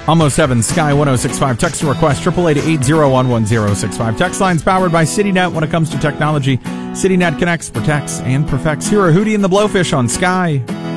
Almost 7, Sky 1065. Text and request 888-801-1065. Text lines powered by CityNet. When it comes to technology, CityNet connects, protects, and perfects. Here are Hootie and the Blowfish on Sky.